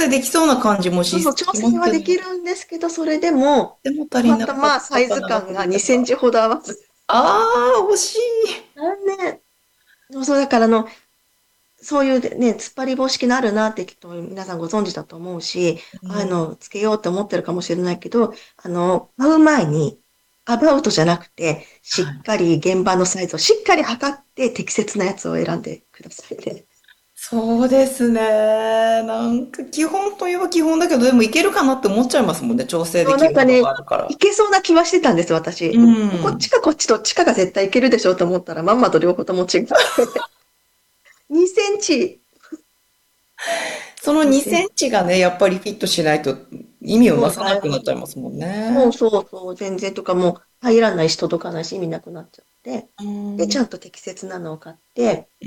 整できそうな感じもそうそう、 し調整はますけど、 できるんですけど、それでも、 でもた足りなかっまたまサイたかな、 ズ感が2 首とか。 センチほど合わず。 ああ、惜しい。 残念。そう、だからそういうね、突っ張り棒式のあるなってきっと皆さんご存知だと思うし、 うん。 つけようって思ってるかもしれないけど、買う前に、アバウトじゃなくて、しはい。 っかり現場のサイズをしっかり測って適切なやつを選んでくださいね。 そうですね。なんか基本といえば基本だけど、でもいけるかなって思っちゃいますもんね。調整でそう、 きる幅なんかね、 があるから。 いけそうな気はしてたんです、 う私。こっちん。 かこっちどっちかが絶対いけるでしょうと思ったら、まんまと両方とも違って。2センチ。 その 2 2 センチ。 センチがね、やっぱりフィットしないと意味をなそう、 さなくなっちゃいますもんそうね。 そうそう、全然とかもう入らないし届かないし意味なくなっちゃって、 うで、ちん。 ゃんと適切なのを買って、 うん。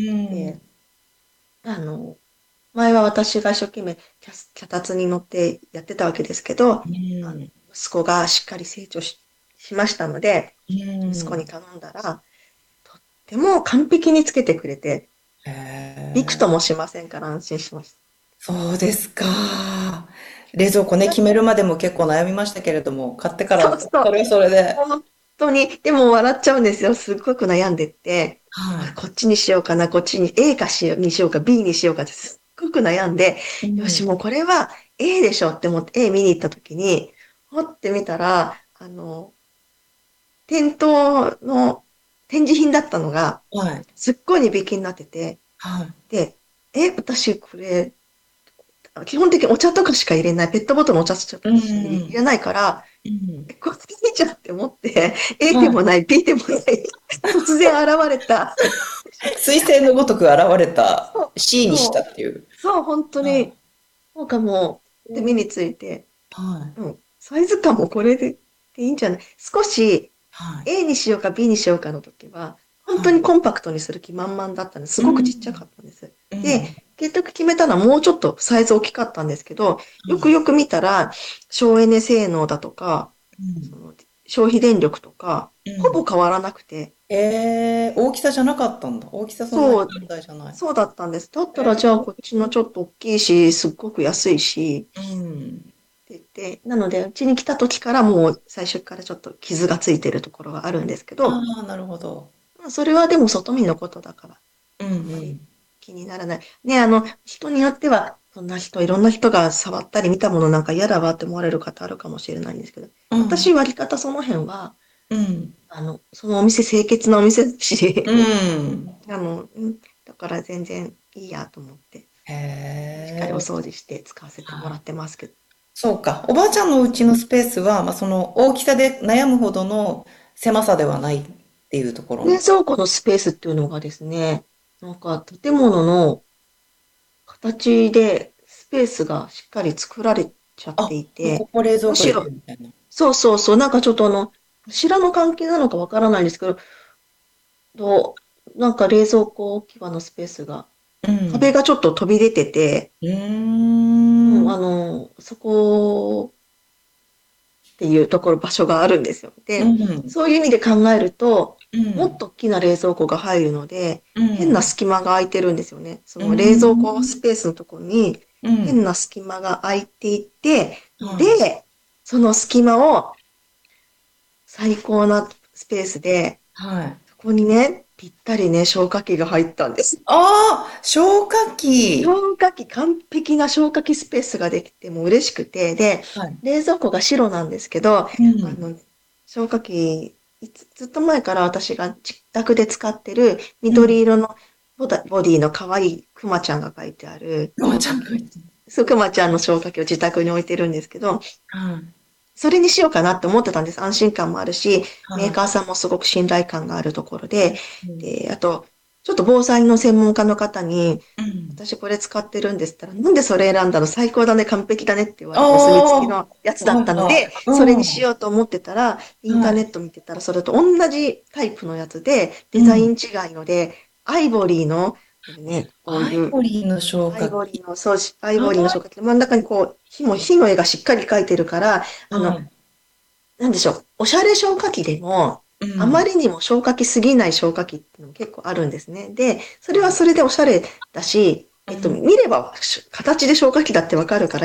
で、あの、前は私が一生懸命脚立に乗ってやってたわけですけど、 うん。 息子がしっかりしましたので、 うん。 息子に頼んだら、とっても完璧につけてくれて、 へびくともえ。 しませんから安心しましそうですか。冷蔵庫ね、決めるまでも結構悩みましたけれども、買ってかた。 らそうそう。 それはそれで。 本当に、でも笑っちゃうんですよ。すっごく悩んでって、 はこっちにしようかな、こっちに にしようか、B にしようかってすっごく悩んで、 い。うよし、 ん。 もうこれは A でしょって思って A 見に行った時に、ほってみたら、店頭の展示品だったのが、 はい。 すっごい値引きになってて、 はい。 で、私これ、基本的にお茶とかしか入れない、ペットボトルのお茶とうかしか入ん。 れないから、 うん。 これいいじゃんって思って、A ではい。 もない、B でもない、突然現れた。 彗星のごとく現れたそう、 C にしたそう、 っていう。 そう、本当はに、なんかもう、で、目い。 について、 はい。 サイズ感もこれでいいんじゃない少しはい。 A にしようか B にしようかの時は、本当にはい。 コンパクトにする気満々だったんです。すうごくちっちゃかん。 ったんです。で、 うん。 結局決めたのはもうちょっとサイズ大きかったんですけど、よくよく見たら、省エネ性能だとか、 うん。 その消費電力とか、ほうん。 ぼ変わらなくて、 大きさじゃなかったんだ。大きさそんなにそう、 問題じゃない。 そうだったんです。だったらじゃあえー、 こっちのちょっと大きいし、すっごく安いし、 うん。 って言って、なので、うちに来た時からもう最初からちょっと傷がついてるところがあるんですけど、 ああ、なるほど。 まあそれはでも外見のことだから、 うんあんまりうん。 気にならない。ね、人によっては、そんな人、いろんな人が触ったり見たものなんか嫌だわって思われる方あるかもしれないんですけど、 うん。 私割り方その辺は、 うん。 そのお店清潔なお店だうし、 ん。 だから全然いいやと思って、 へしっかりおえ。 掃除して使わせてもはい。 らってますけど。 そうか。おばあちゃんのうちのスペースは、まあ、その大きさで悩むほどの狭さではないっていうところ冷の。 蔵庫のスペースっていうのがですね、なんか建物の形でスペースがしっかり作られちゃってあ、 いて、 もうここ冷蔵庫入れるむしろ、 みたいな。 そうそうそう、なんかちょっと柱の関係なのかわからないんですけど、なんか冷蔵庫置き場のスペースが、 うん。 壁がちょっと飛び出てて、 うーん。 そこっていうところ、場所があるんですよ。 うで、 ん。 そういう意味で考えると、 うん。 もっと大きな冷蔵庫が入るので、 うん。 変な隙間が空いてるんですよね。そうーの冷蔵庫ん。 スペースのところにうん。 変な隙間が空いていて、 はい。 で、その隙間を最高なスペースで、 はい。 そこにね、ぴったりね、消火器が入ったんです。 ああ、消火器。 消火器、完璧な消火器スペースができて、もう嬉しくて、で、 はい。 冷蔵庫が白なんですけど、 うん。 あの、消火器、ずっと前から私が自宅で使ってるうん。 緑色のボディの可愛いクマちゃんが描いてあるくま消火器。 ちゃんがいて。 そう、クマちゃんの消火器を自宅に置いてるんですけど、 はい。 それにしようかなって思ってたんです。安心感もあるし、メーはカーさんもすごく信頼感があるところい。 で、 うん。 で、あと、ちょっと防災の専門家の方に、 うん。 私これ使ってるんですって言ったら、なんでそれ選んだの最高だね、完璧だねって言われて、お墨付きあのやつあ、 だっなんか、 たので、それにしうん。 ようと思ってたら、インターネはい。 ット見てたら、それと同じタイプのやつで、デうん。 ザイン違いので、アイボリーの、ね、こうアイいうボリーの消アイ火器。 ボリーの、そうし、アイボリーのは消火器、真ん中にこう、火の絵がしっかり描いてるから、 い。はい。 なんでしょう、おしゃれ消火器でも、あまうん。 りにも消火器すぎない消火器っていうのも結構あるんですね。で、それはそれでおしゃれだし、 うん。 見れば形で消火器だってわかるから